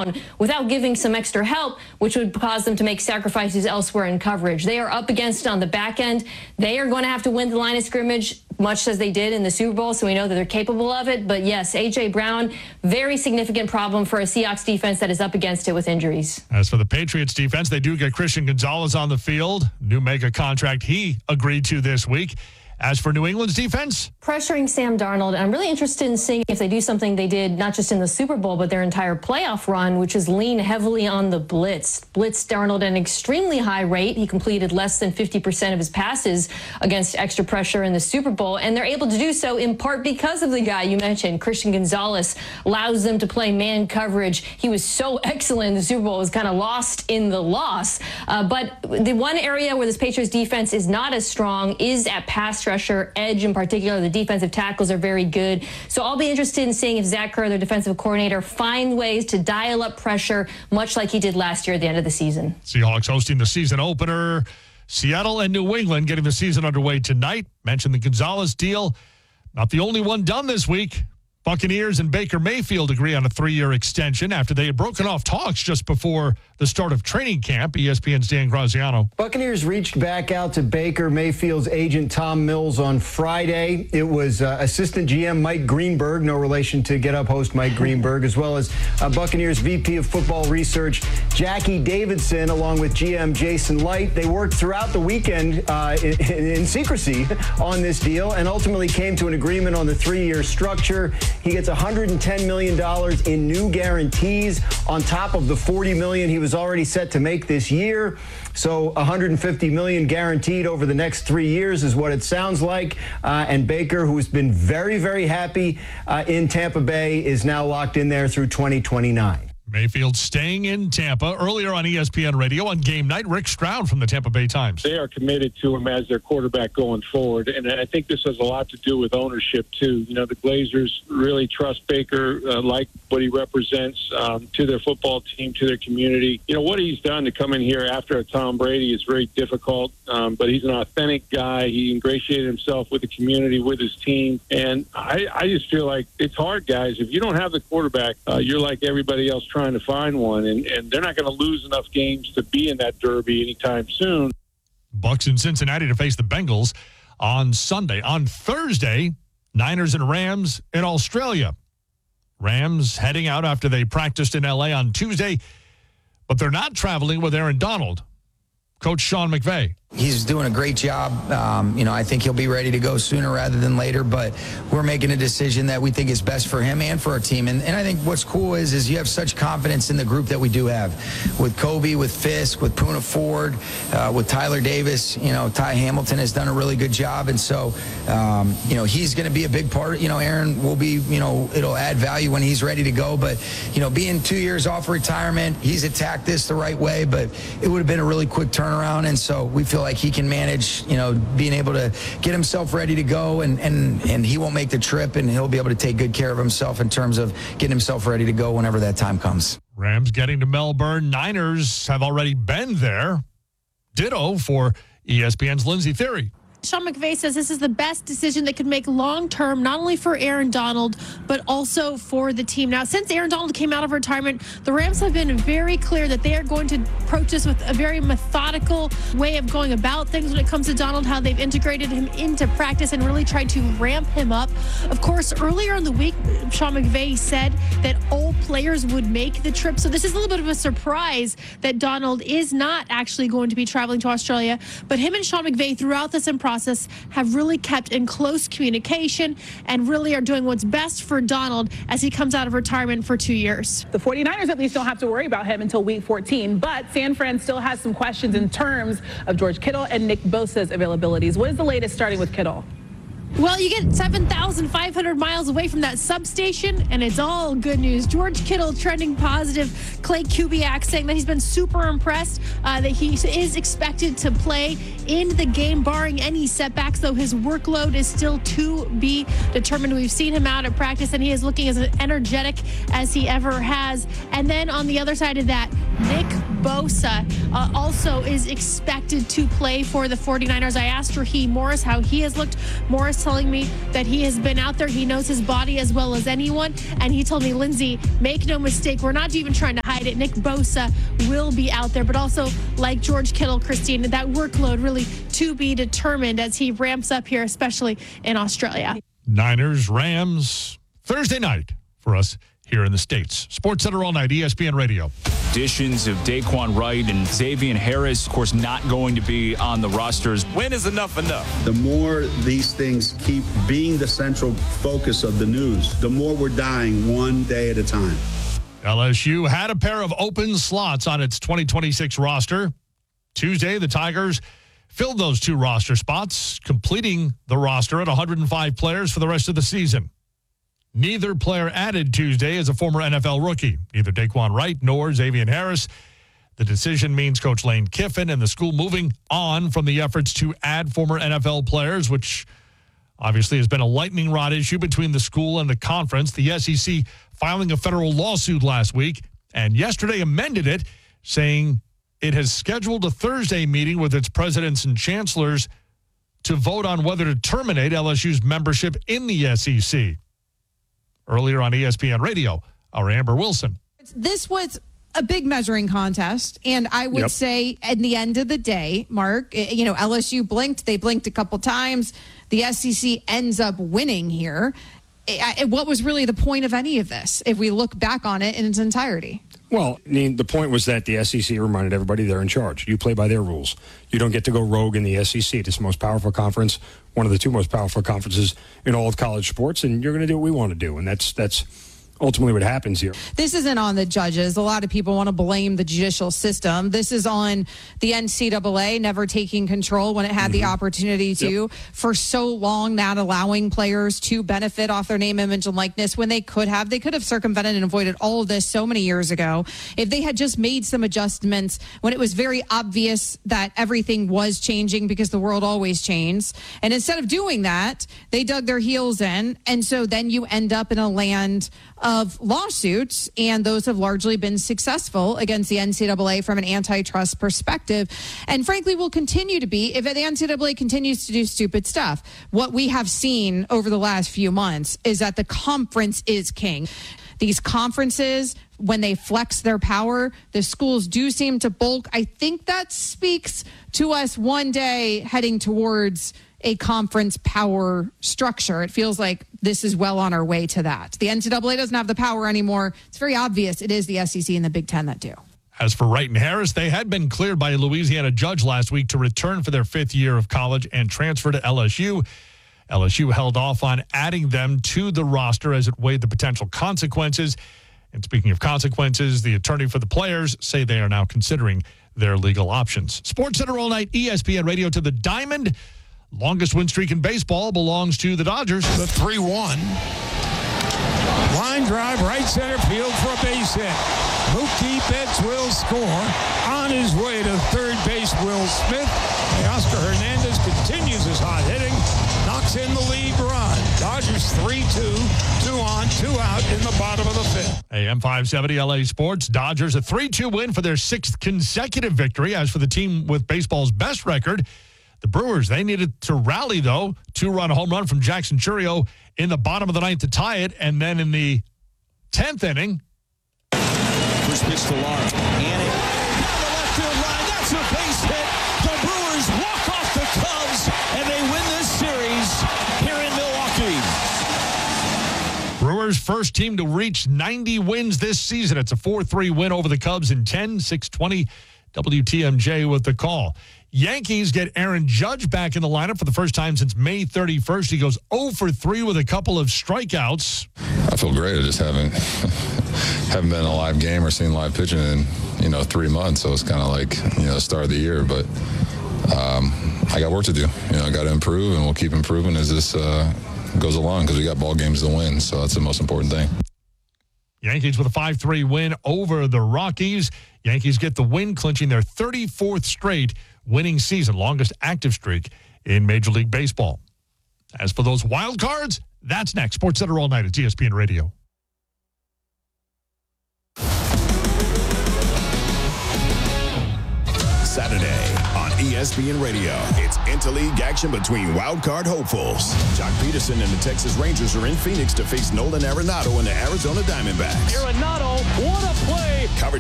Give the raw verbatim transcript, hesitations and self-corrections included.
Brown without giving some extra help, which would cause them to make sacrifices elsewhere in coverage. They are up against it on the back end. They are going to have to win the line of scrimmage, much as they did in the Super Bowl, so we know that they're capable of it. But yes, A J. Brown, very significant problem for a Seahawks defense that is up against it with injuries. As for the Patriots defense, they do get Christian Gonzalez on the field. New mega contract he agreed to this week. As for New England's defense, pressuring Sam Darnold, and I'm really interested in seeing if they do something they did not just in the Super Bowl, but their entire playoff run, which is lean heavily on the blitz. Blitz Darnold at an extremely high rate. He completed less than fifty percent of his passes against extra pressure in the Super Bowl, and they're able to do so in part because of the guy you mentioned, Christian Gonzalez, allows them to play man coverage. He was so excellent in the Super Bowl, was kind of lost in the loss. Uh, but the one area where this Patriots defense is not as strong is at pass rusher, edge in particular. The defensive tackles are very good. So I'll be interested in seeing if Zach Kerr, their defensive coordinator, find ways to dial up pressure, much like he did last year at the end of the season. Seahawks hosting the season opener. Seattle and New England getting the season underway tonight. Mentioned the Gonzalez deal. Not the only one done this week. Buccaneers and Baker Mayfield agree on a three-year extension after they had broken off talks just before the start of training camp. E S P N's Dan Graziano. Buccaneers reached back out to Baker Mayfield's agent Tom Mills on Friday. It was uh, assistant G M Mike Greenberg, no relation to Get Up host Mike Greenberg, as well as uh, Buccaneers V P of Football Research Jackie Davidson, along with G M Jason Light. They worked throughout the weekend uh, in, in secrecy on this deal and ultimately came to an agreement on the three-year structure. He gets one hundred ten million dollars in new guarantees on top of the forty million dollars he was already set to make this year. So one hundred fifty million dollars guaranteed over the next three years is what it sounds like. Uh, and Baker, who's been very, very happy uh, in Tampa Bay, is now locked in there through twenty twenty-nine. Mayfield staying in Tampa. Earlier on E S P N Radio on game night, Rick Stroud from the Tampa Bay Times. They are committed to him as their quarterback going forward, and I think this has a lot to do with ownership, too. You know, the Glazers really trust Baker, uh, like what he represents um, to their football team, to their community. You know, what he's done to come in here after a Tom Brady is very difficult, um, but he's an authentic guy. He ingratiated himself with the community, with his team, and I, I just feel like it's hard, guys. If you don't have the quarterback, uh, you're like everybody else trying to find one, and, and they're not going to lose enough games to be in that derby anytime soon. Bucks in Cincinnati to face the Bengals on Sunday. On Thursday, Niners and Rams in Australia. Rams heading out after they practiced in L A on Tuesday, but they're not traveling with Aaron Donald. Coach Sean McVay. He's doing a great job. Um, you know, I think he'll be ready to go sooner rather than later, but we're making a decision that we think is best for him and for our team. And, and I think what's cool is, is you have such confidence in the group that we do have. With Kobe, with Fisk, with Poona Ford, uh, with Tyler Davis, you know, Ty Hamilton has done a really good job. And so, um, you know, he's going to be a big part. You know, Aaron will be, you know, it'll add value when he's ready to go. But, you know, being two years off retirement, he's attacked this the right way, but it would have been a really quick turnaround. And so we feel like he can manage, you know, being able to get himself ready to go, and, and, and he won't make the trip, and he'll be able to take good care of himself in terms of getting himself ready to go whenever that time comes. Rams getting to Melbourne. Niners have already been there. Ditto for E S P N's Lindsey Thiry. Sean McVay says this is the best decision they could make long-term, not only for Aaron Donald, but also for the team. Now, since Aaron Donald came out of retirement, the Rams have been very clear that they are going to approach this with a very methodical way of going about things when it comes to Donald, how they've integrated him into practice and really tried to ramp him up. Of course, earlier in the week, Sean McVay said that all players would make the trip. So this is a little bit of a surprise that Donald is not actually going to be traveling to Australia. But him and Sean McVay throughout this in process have really kept in close communication and really are doing what's best for Donald as he comes out of retirement for two years. The forty-niners at least don't have to worry about him until week fourteen, but San Fran still has some questions in terms of George Kittle and Nick Bosa's availabilities. What is the latest starting with Kittle? Well, you get seven thousand five hundred miles away from that substation, and it's all good news. George Kittle trending positive. Clay Kubiak saying that he's been super impressed, uh, that he is expected to play in the game, barring any setbacks, though his workload is still to be determined. We've seen him out at practice, and he is looking as energetic as he ever has. And then on the other side of that, Nick Bosa uh, also is expected to play for the 49ers. I asked Raheem Morris how he has looked. Morris telling me that he has been out there. He knows his body as well as anyone. And he told me, Lindsay, make no mistake, we're not even trying to hide it. Nick Bosa will be out there. But also, like George Kittle, Christine, that workload really to be determined as he ramps up here, especially in Australia. Niners, Rams, Thursday night for us here in the States. Sports Center all night, E S P N Radio. Additions of Daquan Wright and Xavier Harris, of course, not going to be on the rosters. When is enough enough? The more these things keep being the central focus of the news, the more we're dying one day at a time. L S U had a pair of open slots on its twenty twenty-six roster. Tuesday, the Tigers filled those two roster spots, completing the roster at one hundred five players for the rest of the season. Neither player added Tuesday is a former N F L rookie, neither Daquan Wright nor Xavier Harris. The decision means Coach Lane Kiffin and the school moving on from the efforts to add former N F L players, which obviously has been a lightning rod issue between the school and the conference. The S E C filing a federal lawsuit last week and yesterday amended it, saying it has scheduled a Thursday meeting with its presidents and chancellors to vote on whether to terminate L S U's membership in the S E C. Earlier on E S P N Radio, our Amber Wilson. This was a big measuring contest, and I would Yep. say at the end of the day, Mark, you know, L S U blinked. They blinked a couple times. The S E C ends up winning here. I- What was really the point of any of this if we look back on it in its entirety? Well, I mean, the point was that the S E C reminded everybody they're in charge. You play by their rules. You don't get to go rogue in the S E C. It's the most powerful conference, one of the two most powerful conferences in all of college sports, and you're going to do what we want to do, and that's that's ultimately what happens here. This isn't on the judges. A lot of people want to blame the judicial system. This is on the N C double A never taking control when it had mm-hmm. the opportunity to Yep. for so long, not allowing players to benefit off their name, image, and likeness when they could have. They could have circumvented and avoided all of this so many years ago if they had just made some adjustments when it was very obvious that everything was changing, because the world always changes. And instead of doing that, they dug their heels in. And so then you end up in a land of lawsuits, and those have largely been successful against the N C double A from an antitrust perspective, and frankly will continue to be if the N C double A continues to do stupid stuff. What we have seen over the last few months is that the conference is king. These conferences, when they flex their power, the schools do seem to bulk. I think that speaks to us one day heading towards a conference power structure. It feels like this is well on our way to that. The N C double A doesn't have the power anymore. It's very obvious it is the S E C and the Big Ten that do. As for Wright and Harris, they had been cleared by a Louisiana judge last week to return for their fifth year of college and transfer to L S U. L S U held off on adding them to the roster as it weighed the potential consequences. And speaking of consequences, the attorney for the players say they are now considering their legal options. Sports Center all night, E S P N Radio to the Diamond. Longest win streak in baseball belongs to the Dodgers. The three one. Line drive, right center field for a base hit. Mookie Betts will score. On his way to third base, Will Smith. Oscar Hernandez continues his hot hitting. Knocks in the lead run. Dodgers three two. Two on, two out in the bottom of the fifth. A M five seventy L A Sports. Dodgers a three two win for their sixth consecutive victory. As for the team with baseball's best record, the Brewers, they needed to rally, though. Two-run home run from Jackson Chourio in the bottom of the ninth to tie it. And then in the tenth inning. First pitch to Lara. And it down the left field line. That's a base hit. The Brewers walk off the Cubs, and they win this series here in Milwaukee. Brewers first team to reach ninety wins this season. It's a four three win over the Cubs in ten, six twenty. W T M J with the call. Yankees get Aaron Judge back in the lineup for the first time since May thirty-first. He goes oh for three with a couple of strikeouts. I feel great. I just haven't haven't been in a live game or seen live pitching in, you know, three months. So it's kind of like, you know, start of the year. But um, I got work to do. You know, I got to improve, and we'll keep improving as this uh, goes along, because we got ball games to win. So that's the most important thing. Yankees with a five three win over the Rockies. Yankees get the win, clinching their thirty-fourth straight winning season, longest active streak in Major League Baseball. As for those wild cards, that's next. Sports Center all night at E S P N Radio. E S P N Radio. It's interleague action between wild card hopefuls. Jock Peterson and the Texas Rangers are in Phoenix to face Nolan Arenado and the Arizona Diamondbacks. Arenado, what a play! Coverage